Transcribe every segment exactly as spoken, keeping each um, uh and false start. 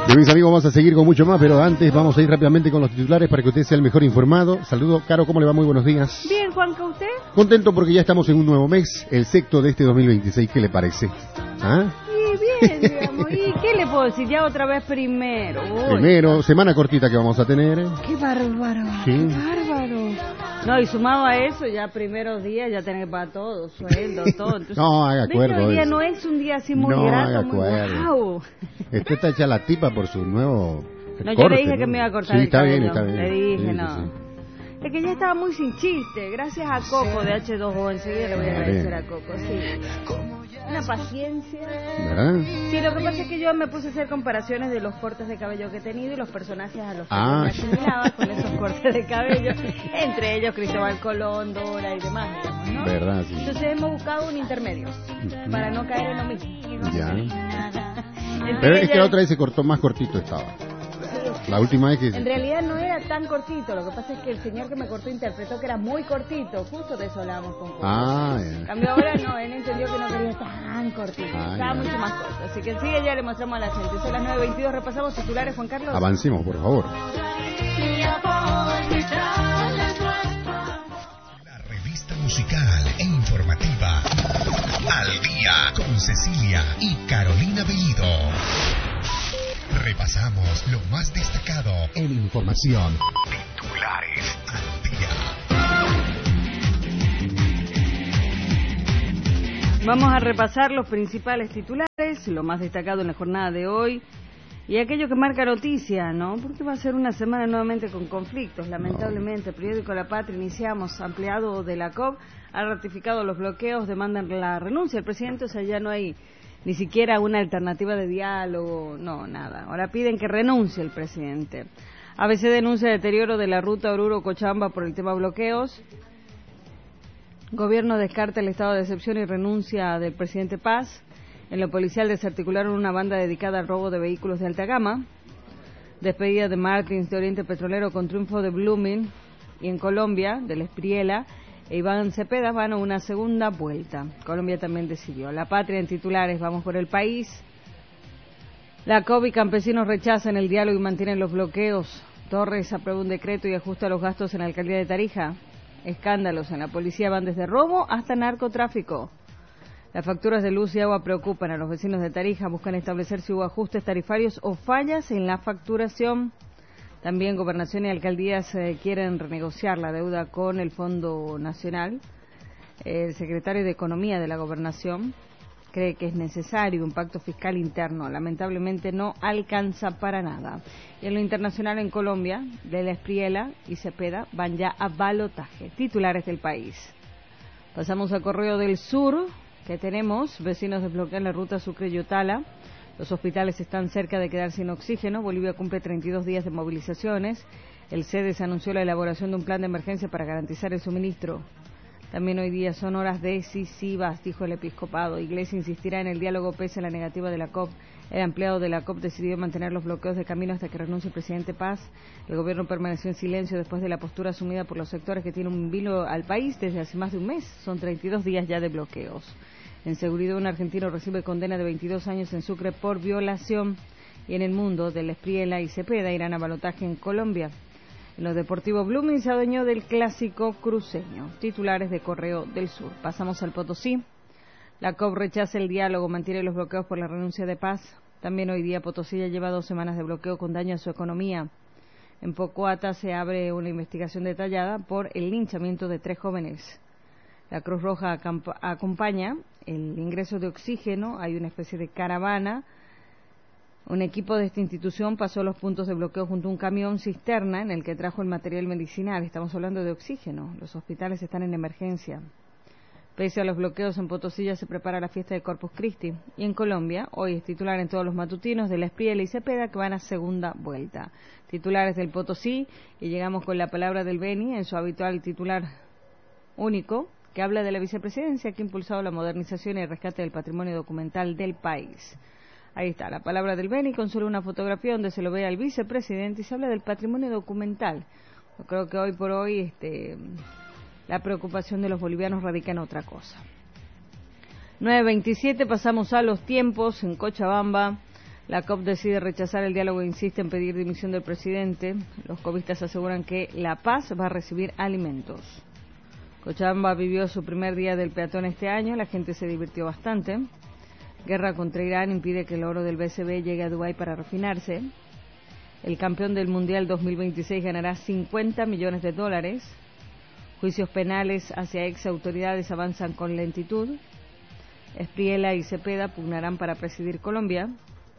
Bien, mis amigos, vamos a seguir con mucho más, pero antes vamos a ir rápidamente con los titulares para que usted sea el mejor informado. Saludo, Caro, ¿cómo le va? Muy buenos días. Bien, Juanca, ¿usted? Contento porque ya estamos en un nuevo mes, el sexto de este dos mil veintiséis. ¿Qué le parece? ¿Ah? Sí, bien, digamos. ¿Y qué le puedo decir? Ya otra vez primero. Uy. Primero, semana cortita que vamos a tener. Qué bárbaro. Sí. Qué bárbaro. No, y sumado a eso, ya primeros días ya tenés para todo, sueldo, todo. Entonces, no, haga acuerdo. Hoy día no es un día así muy no grato, haga muy acuerdo. wow. Usted está hecha la tipa por su nuevo No, corte, yo le dije ¿no? que me iba a cortar sí, el está cabello. bien, está bien. Le dije, sí, no. Sí, sí. Es que ya estaba muy sin chiste. Gracias a Coco de hache dos o. Enseguida le voy a agradecer a Coco. Sí. Una paciencia. ¿Verdad? Sí, lo que pasa es que yo me puse a hacer comparaciones de los cortes de cabello que he tenido y los personajes a los que Ah. me asimilaba con esos cortes de cabello. Entre ellos Cristóbal Colón, Dora y demás, digamos, ¿no? ¿Verdad? Sí. Entonces hemos buscado un intermedio Uh-huh. para no caer en lo mismo. Ya. Entonces, Pero es que ella- la otra vez se cortó más cortito estaba. La última vez que... En realidad no era tan cortito, lo que pasa es que el señor que me cortó interpretó que era muy cortito, justo de eso hablábamos con Jorge. Ah, En ya. cambio ahora no, él entendió que no quería tan cortito, Ah, estaba ya. mucho más corto. Así que sigue, ya le mostramos a la gente. Son las nueve veintidós, repasamos titulares, Juan Carlos. Avancemos, por favor. La revista musical e informativa Al Día con Cecilia y Carolina Bellido. Repasamos lo más destacado en información. Titulares al día. Vamos a repasar los principales titulares, lo más destacado en la jornada de hoy y aquello que marca noticia, ¿no? Porque va a ser una semana nuevamente con conflictos. Lamentablemente, el periódico La Patria, iniciamos, ampliado de la C O P, ha ratificado los bloqueos, demandan la renuncia del presidente, o sea, ya no hay ni siquiera una alternativa de diálogo, no, nada. Ahora piden que renuncie el presidente. A B C denuncia deterioro de la ruta Oruro-Cochabamba por el tema bloqueos. Gobierno descarta el estado de excepción y renuncia del presidente Paz. En lo policial desarticularon una banda dedicada al robo de vehículos de alta gama. Despedida de Martins de Oriente Petrolero con triunfo de Blooming. Y en Colombia, de la Espriela, e Iván Cepeda van a una segunda vuelta. Colombia también decidió. La Patria en titulares, vamos por el país. La C O B y campesinos rechazan el diálogo y mantienen los bloqueos. Torres aprueba un decreto y ajusta los gastos en la alcaldía de Tarija. Escándalos en la policía van desde robo hasta narcotráfico. Las facturas de luz y agua preocupan a los vecinos de Tarija. Buscan establecer si hubo ajustes tarifarios o fallas en la facturación. También Gobernación y Alcaldías eh, quieren renegociar la deuda con el Fondo Nacional. El secretario de Economía de la Gobernación cree que es necesario un pacto fiscal interno. Lamentablemente no alcanza para nada. Y en lo internacional, en Colombia, de la Espriela y Cepeda van ya a balotaje. Titulares del país. Pasamos a Correo del Sur, que tenemos. Vecinos desbloquean la ruta Sucre-Yotala. Los hospitales están cerca de quedar sin oxígeno. Bolivia cumple treinta y dos días de movilizaciones. El CEDES anunció la elaboración de un plan de emergencia para garantizar el suministro. También hoy día son horas decisivas, dijo el episcopado. Iglesia insistirá en el diálogo pese a la negativa de la C O P. El empleado de la C O P decidió mantener los bloqueos de camino hasta que renuncie el presidente Paz. El gobierno permaneció en silencio después de la postura asumida por los sectores que tienen un vilo al país desde hace más de un mes. Son treinta y dos días ya de bloqueos. En seguridad, un argentino recibe condena de veintidós años en Sucre por violación. Y en el mundo, de la Espriela y Cepeda irán a balotaje en Colombia. En lo deportivo, Blooming se adueñó del clásico cruceño. Titulares de Correo del Sur. Pasamos al Potosí. La C O P rechaza el diálogo, mantiene los bloqueos por la renuncia de Paz. También hoy día Potosí ya lleva dos semanas de bloqueo con daño a su economía. En Pocoata se abre una investigación detallada por el linchamiento de tres jóvenes. La Cruz Roja acompaña el ingreso de oxígeno. Hay una especie de caravana. Un equipo de esta institución pasó los puntos de bloqueo junto a un camión cisterna en el que trajo el material medicinal. Estamos hablando de oxígeno. Los hospitales están en emergencia. Pese a los bloqueos, en Potosí ya se prepara la fiesta de Corpus Christi. Y en Colombia, hoy es titular en todos los matutinos de la Espriela y Cepeda que van a segunda vuelta. Titulares del Potosí, y llegamos con la palabra del Beni en su habitual titular único, que habla de la vicepresidencia que ha impulsado la modernización y el rescate del patrimonio documental del país. Ahí está, la palabra del Beni, con solo una fotografía donde se lo ve al vicepresidente y se habla del patrimonio documental. Yo creo que hoy por hoy este, la preocupación de los bolivianos radica en otra cosa. nueve veintisiete, pasamos a los tiempos en Cochabamba. La C O P decide rechazar el diálogo e insiste en pedir dimisión del presidente. Los covistas aseguran que La Paz va a recibir alimentos. Cochabamba vivió su primer día del peatón este año, la gente se divirtió bastante. Guerra contra Irán impide que el oro del B C B llegue a Dubái para refinarse. El campeón del Mundial dos mil veintiséis ganará cincuenta millones de dólares. Juicios penales hacia ex autoridades avanzan con lentitud. Espriella y Cepeda pugnarán para presidir Colombia.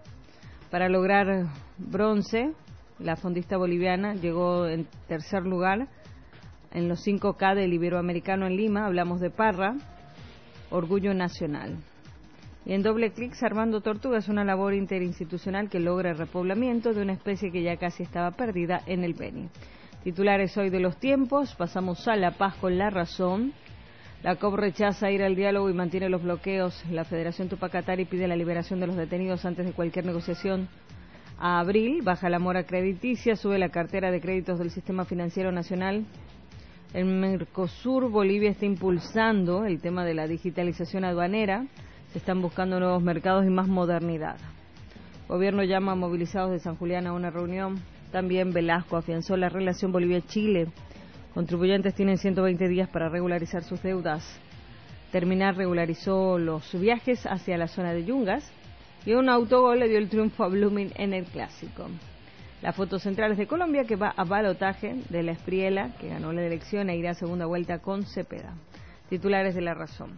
Para lograr bronce, la fondista boliviana llegó en tercer lugar en los cinco K del Iberoamericano en Lima. Hablamos de Parra, orgullo nacional. Y en doble clic, Armando Tortuga es una labor interinstitucional que logra el repoblamiento de una especie que ya casi estaba perdida en el Beni. Titulares hoy de los tiempos, pasamos a La Paz con La Razón. La C O P rechaza ir al diálogo y mantiene los bloqueos. La Federación Tupac Katari pide la liberación de los detenidos antes de cualquier negociación. A abril, baja la mora crediticia, sube la cartera de créditos del Sistema Financiero Nacional. El Mercosur, Bolivia está impulsando el tema de la digitalización aduanera. Se están buscando nuevos mercados y más modernidad. Gobierno llama a movilizados de San Julián a una reunión. También Velasco afianzó la relación Bolivia-Chile. Contribuyentes tienen ciento veinte días para regularizar sus deudas. Terminar regularizó los viajes hacia la zona de Yungas y un autogol le dio el triunfo a Blooming en el Clásico. Las fotos centrales de Colombia, que va a balotaje, de la Espriella, que ganó la elección e irá a segunda vuelta con Cepeda. Titulares de La Razón.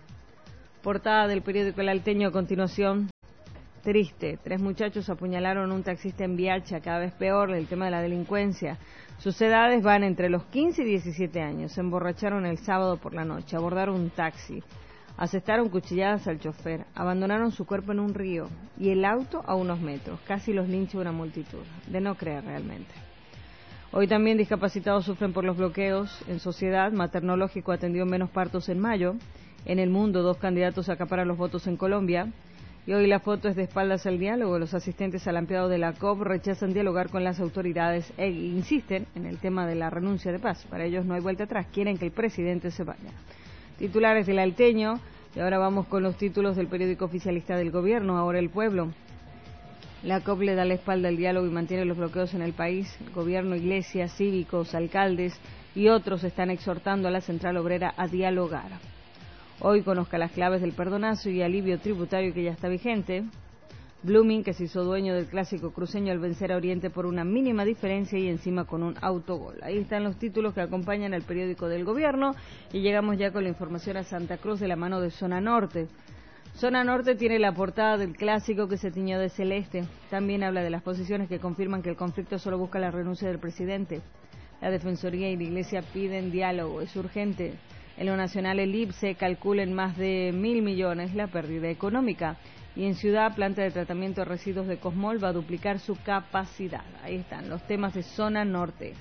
Portada del periódico El Alteño a continuación. Triste, tres muchachos apuñalaron a un taxista en Viacha, cada vez peor el tema de la delincuencia. Sus edades van entre los quince y diecisiete años. Se emborracharon el sábado por la noche, abordaron un taxi, asestaron cuchilladas al chofer, abandonaron su cuerpo en un río y el auto a unos metros. Casi los lincha una multitud. De no creer realmente. Hoy también discapacitados sufren por los bloqueos. En Sociedad, Maternológico atendió menos partos en mayo. En El Mundo, dos candidatos acaparan los votos en Colombia. Y hoy la foto es de espaldas al diálogo. Los asistentes al ampliado de la C O P rechazan dialogar con las autoridades e insisten en el tema de la renuncia de Paz. Para ellos no hay vuelta atrás, quieren que el presidente se vaya. Titulares del Alteño, y ahora vamos con los títulos del periódico oficialista del gobierno, Ahora el Pueblo. La C O P le da la espalda al diálogo y mantiene los bloqueos en el país. El gobierno, iglesias, cívicos, alcaldes y otros están exhortando a la central obrera a dialogar. Hoy conozca las claves del perdonazo y alivio tributario que ya está vigente. Blooming, que se hizo dueño del clásico cruceño al vencer a Oriente por una mínima diferencia y encima con un autogol. Ahí están los títulos que acompañan al periódico del gobierno y llegamos ya con la información a Santa Cruz de la mano de Zona Norte. Zona Norte tiene la portada del clásico que se tiñó de celeste. También habla de las posiciones que confirman que el conflicto solo busca la renuncia del presidente. La Defensoría y la Iglesia piden diálogo, es urgente. En lo nacional, el I P S E calcula en más de mil millones la pérdida económica. Y en Ciudad, planta de tratamiento de residuos de Cosmol va a duplicar su capacidad. Ahí están los temas de Zona Norte.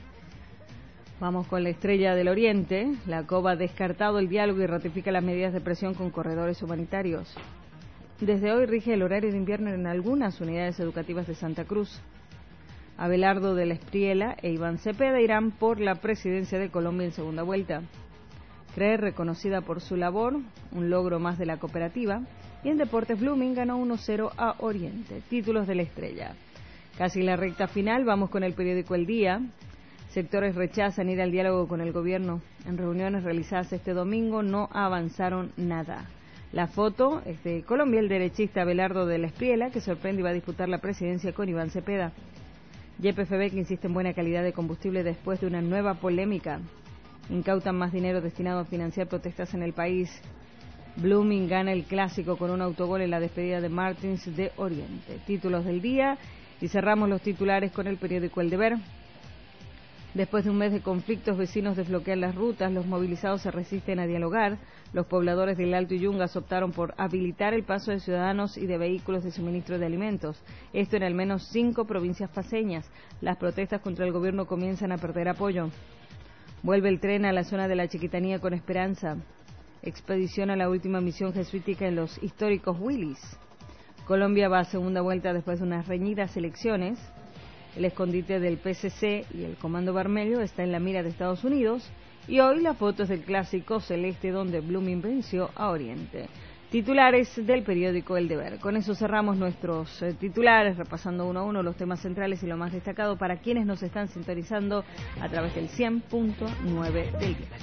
Vamos con la Estrella del Oriente. La C O B ha descartado el diálogo y ratifica las medidas de presión con corredores humanitarios. Desde hoy rige el horario de invierno en algunas unidades educativas de Santa Cruz. Abelardo de la Espriella e Iván Cepeda irán por la presidencia de Colombia en segunda vuelta. Cree reconocida por su labor, un logro más de la cooperativa, y en Deportes Blooming ganó uno cero a Oriente. Títulos de la Estrella. Casi la recta final, vamos con el periódico El Día. Sectores rechazan ir al diálogo con el gobierno. En reuniones realizadas este domingo no avanzaron nada. La foto es de Colombia, el derechista Abelardo de la Espriella, que sorprende y va a disputar la presidencia con Iván Cepeda. Y P F B, que insiste en buena calidad de combustible después de una nueva polémica. Incautan más dinero destinado a financiar protestas en el país. Blooming gana el clásico con un autogol en la despedida de Martins de Oriente. Títulos del día y cerramos los titulares con el periódico El Deber. Después de un mes de conflictos, vecinos desbloquean las rutas, los movilizados se resisten a dialogar. Los pobladores del Alto Yungas optaron por habilitar el paso de ciudadanos y de vehículos de suministro de alimentos. Esto en al menos cinco provincias paceñas. Las protestas contra el gobierno comienzan a perder apoyo. Vuelve el tren a la zona de la Chiquitanía con Esperanza. Expedición a la última misión jesuítica en los históricos Willis. Colombia va a segunda vuelta después de unas reñidas elecciones. El escondite del P C C y el Comando Vermelho está en la mira de Estados Unidos. Y hoy la foto es del clásico celeste donde Blooming venció a Oriente. titulares del periódico El Deber. Con eso cerramos nuestros eh, titulares, repasando uno a uno los temas centrales y lo más destacado para quienes nos están sintonizando a través del cien punto nueve del diario.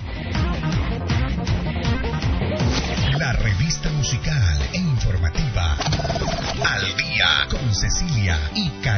La revista musical e informativa Al Día con Cecilia y Carolina.